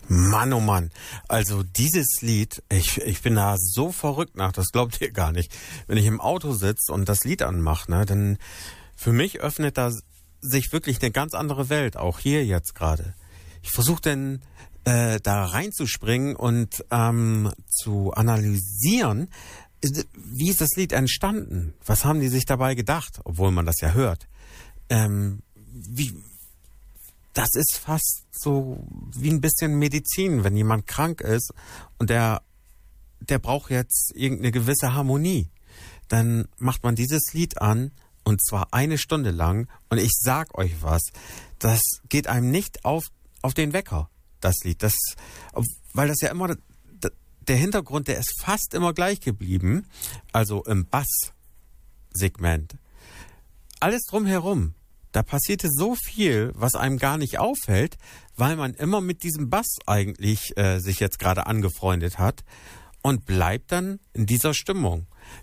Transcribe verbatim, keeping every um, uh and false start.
Mann, oh Mann. Also dieses Lied, ich, ich bin da so verrückt nach, das glaubt ihr gar nicht. Wenn ich im Auto sitze und das Lied anmache, ne, dann für mich öffnet da sich wirklich eine ganz andere Welt, auch hier jetzt gerade. Ich versuche dann äh, da reinzuspringen und ähm, zu analysieren, wie ist das Lied entstanden? Was haben die sich dabei gedacht, obwohl man das ja hört? Ähm, wie... Das ist fast so wie ein bisschen Medizin, wenn jemand krank ist und der, der braucht jetzt irgendeine gewisse Harmonie. Dann macht man dieses Lied an und zwar eine Stunde lang und ich sag euch was, das geht einem nicht auf, auf den Wecker, das Lied. Das, weil das ja immer, der Hintergrund, der ist fast immer gleich geblieben, also im Basssegment. Alles drumherum. Da passierte so viel, was einem gar nicht auffällt, weil man immer mit diesem Bass eigentlich äh, sich jetzt gerade angefreundet hat und bleibt dann in dieser Stimmung.